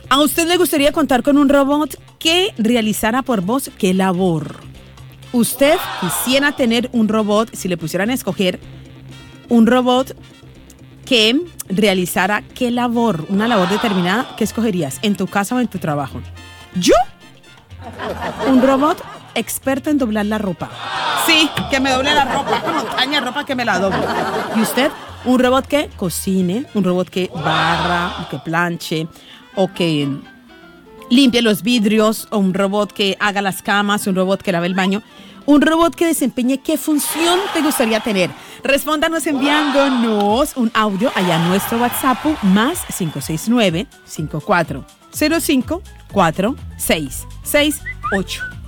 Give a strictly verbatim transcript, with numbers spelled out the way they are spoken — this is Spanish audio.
¿A usted le gustaría contar con un robot que realizara por vos qué labor? ¿Usted quisiera tener un robot, si le pusieran a escoger, un robot que realizara qué labor, una labor determinada, ¿qué escogerías en tu casa o en tu trabajo? ¿Yo? Un robot experto en doblar la ropa. Sí, que me doble la ropa, una montaña de ropa que me la doble. ¿Y usted? Un robot que cocine, un robot que barra, que planche, o que limpie los vidrios, o un robot que haga las camas, un robot que lave el baño. Un robot que desempeñe, ¿qué función te gustaría tener? Respóndanos enviándonos un audio allá a nuestro WhatsApp más cinco seis nueve, cinco cuatro cero cinco, cuatro seis seis ocho.